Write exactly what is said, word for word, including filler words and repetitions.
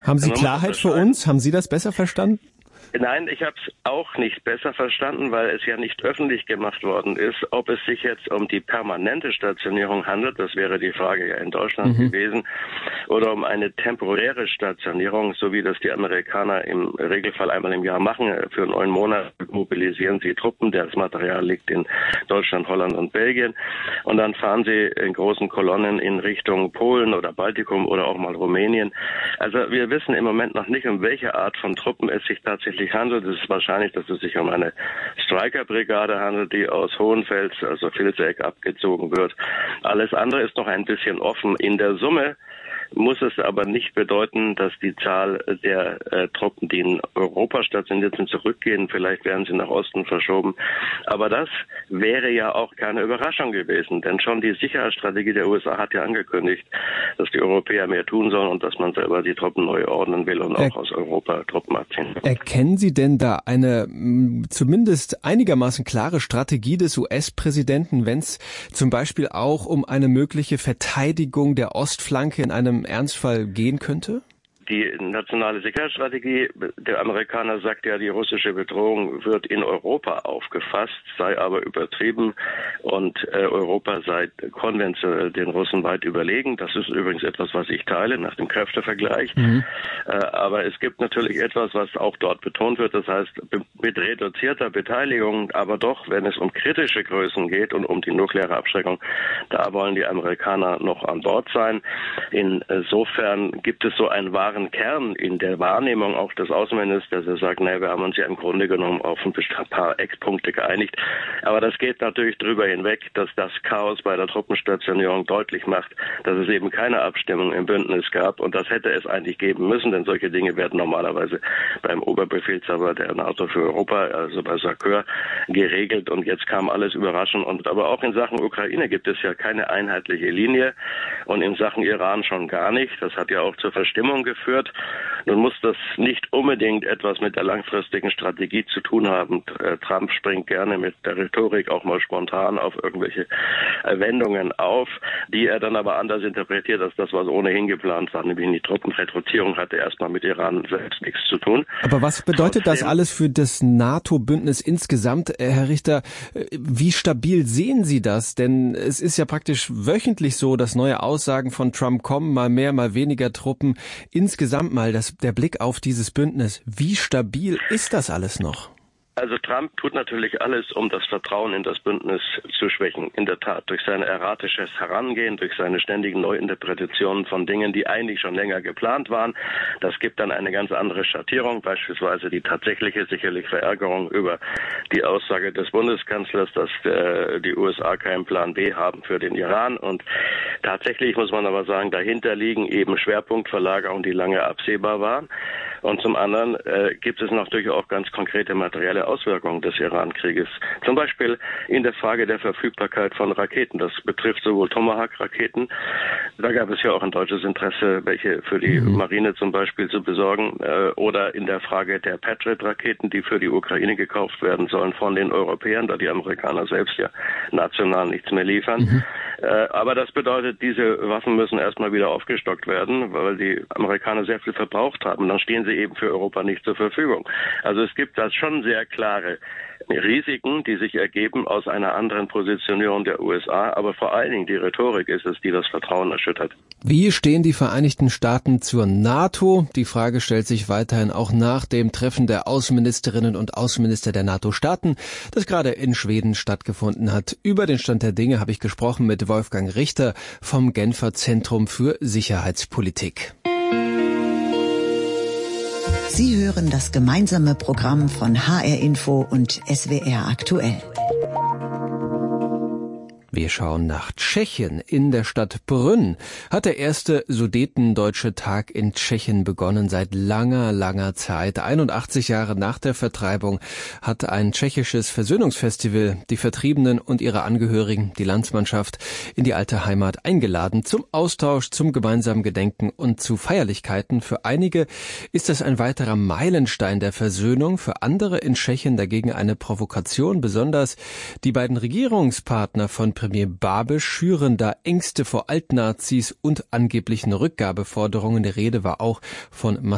Haben Sie Klarheit für uns? Haben Sie das besser verstanden? Nein, ich habe es auch nicht besser verstanden, weil es ja nicht öffentlich gemacht worden ist, ob es sich jetzt um die permanente Stationierung handelt, das wäre die Frage ja in Deutschland mhm. gewesen, oder um eine temporäre Stationierung, so wie das die Amerikaner im Regelfall einmal im Jahr machen. Für neun Monate mobilisieren sie Truppen, das Material liegt in Deutschland, Holland und Belgien, und dann fahren sie in großen Kolonnen in Richtung Polen oder Baltikum oder auch mal Rumänien. Also wir wissen im Moment noch nicht, um welche Art von Truppen es sich tatsächlich handelt. Es ist wahrscheinlich, dass es sich um eine Stryker-Brigade handelt, die aus Hohenfels, also Vilseck, abgezogen wird. Alles andere ist noch ein bisschen offen. In der Summe muss es aber nicht bedeuten, dass die Zahl der äh, Truppen, die in Europa stationiert sind, zurückgehen. Vielleicht werden sie nach Osten verschoben. Aber das wäre ja auch keine Überraschung gewesen. Denn schon die Sicherheitsstrategie der U S A hat ja angekündigt, dass die Europäer mehr tun sollen und dass man selber die Truppen neu ordnen will und auch er- aus Europa Truppen abziehen will. Erkennen Sie denn da eine m, zumindest einigermaßen klare Strategie des U S-Präsidenten, wenn es zum Beispiel auch um eine mögliche Verteidigung der Ostflanke in einem Ernstfall gehen könnte? Die nationale Sicherheitsstrategie der Amerikaner sagt ja, die russische Bedrohung wird in Europa aufgefasst, sei aber übertrieben und äh, Europa sei konventionell den Russen weit überlegen. Das ist übrigens etwas, was ich teile nach dem Kräftevergleich. Mhm. Äh, aber es gibt natürlich etwas, was auch dort betont wird, das heißt mit reduzierter Beteiligung, aber doch, wenn es um kritische Größen geht und um die nukleare Abschreckung, da wollen die Amerikaner noch an Bord sein. Insofern gibt es so einen wahren Kern in der Wahrnehmung auch des Außenministers, der sagt, naja, wir haben uns ja im Grunde genommen auf ein paar Eckpunkte geeinigt. Aber das geht natürlich darüber hinweg, dass das Chaos bei der Truppenstationierung deutlich macht, dass es eben keine Abstimmung im Bündnis gab. Und das hätte es eigentlich geben müssen, denn solche Dinge werden normalerweise beim Oberbefehlshaber der NATO für Europa, also bei SACEUR, geregelt. Und jetzt kam alles überraschend. Und aber auch in Sachen Ukraine gibt es ja keine einheitliche Linie und in Sachen Iran schon gar nicht. Das hat ja auch zur Verstimmung geführt. Nun muss das nicht unbedingt etwas mit der langfristigen Strategie zu tun haben. Trump springt gerne mit der Rhetorik auch mal spontan auf irgendwelche Wendungen auf, die er dann aber anders interpretiert als das, was ohnehin geplant war. Nämlich die Truppenreduzierung hatte erstmal mit Iran selbst nichts zu tun. Aber was bedeutet das alles für das NATO-Bündnis insgesamt, Herr Richter? Wie stabil sehen Sie das? Denn es ist ja praktisch wöchentlich so, dass neue Aussagen von Trump kommen, mal mehr, mal weniger Truppen. Insgesamt mal das, der Blick auf dieses Bündnis. Wie stabil ist das alles noch? Also Trump tut natürlich alles, um das Vertrauen in das Bündnis zu schwächen. In der Tat, durch sein erratisches Herangehen, durch seine ständigen Neuinterpretationen von Dingen, die eigentlich schon länger geplant waren. Das gibt dann eine ganz andere Schattierung, beispielsweise die tatsächliche sicherlich Verärgerung über die Aussage des Bundeskanzlers, dass äh, die U S A keinen Plan B haben für den Iran. Und tatsächlich muss man aber sagen, dahinter liegen eben Schwerpunktverlagerungen, die lange absehbar waren. Und zum anderen äh, gibt es natürlich auch ganz konkrete materielle Auswirkungen des Iran-Krieges. Zum Beispiel in der Frage der Verfügbarkeit von Raketen. Das betrifft sowohl Tomahawk-Raketen, da gab es ja auch ein deutsches Interesse, welche für die mhm. Marine zum Beispiel zu besorgen, äh, oder in der Frage der Patriot-Raketen, die für die Ukraine gekauft werden sollen von den Europäern, da die Amerikaner selbst ja national nichts mehr liefern. Mhm. Äh, aber das bedeutet, diese Waffen müssen erstmal wieder aufgestockt werden, weil die Amerikaner sehr viel verbraucht haben. Dann stehen sie eben für Europa nicht zur Verfügung. Also es gibt da schon sehr klare Risiken, die sich ergeben aus einer anderen Positionierung der U S A, aber vor allen Dingen die Rhetorik ist es, die das Vertrauen erschüttert. Wie stehen die Vereinigten Staaten zur NATO? Die Frage stellt sich weiterhin auch nach dem Treffen der Außenministerinnen und Außenminister der NATO-Staaten, das gerade in Schweden stattgefunden hat. Über den Stand der Dinge habe ich gesprochen mit Wolfgang Richter vom Genfer Zentrum für Sicherheitspolitik. Sie hören das gemeinsame Programm von H R Info und S W R aktuell. Wir schauen nach Tschechien. In der Stadt Brünn hat der erste Sudetendeutsche Tag in Tschechien begonnen. Seit langer, langer Zeit, einundachtzig Jahre nach der Vertreibung, hat ein tschechisches Versöhnungsfestival die Vertriebenen und ihre Angehörigen, die Landsmannschaft, in die alte Heimat eingeladen. Zum Austausch, zum gemeinsamen Gedenken und zu Feierlichkeiten. Für einige ist das ein weiterer Meilenstein der Versöhnung, für andere in Tschechien dagegen eine Provokation. Besonders die beiden Regierungspartner von Premier Babiš schüren da Ängste vor Altnazis und angeblichen Rückgabeforderungen. Die Rede war auch von